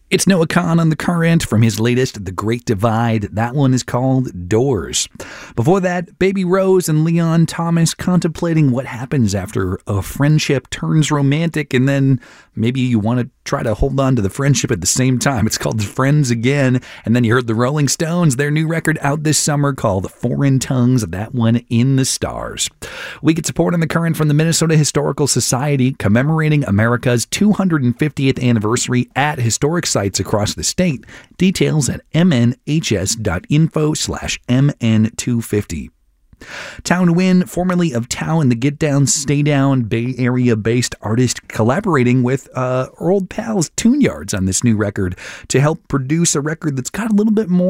It's Noah Kahn on The Current from his latest, The Great Divide. That one is called Doors. Before that, Baby Rose and Leon Thomas contemplating what happens after a friendship turns romantic and then maybe you want to try to hold on to the friendship at the same time. It's called Friends Again. And then you heard the Rolling Stones, their new record out this summer called Foreign Tongues, that one in the stars. We get support on The Current from the Minnesota Historical Society commemorating America's 250th anniversary at historic sites across the state. Details at mnhs.info/mn250. Town Win, formerly of Tao and the Get Down, Stay Down, Bay Area-based artist collaborating with old pals Tune Yards on this new record to help produce a record that's got a little bit more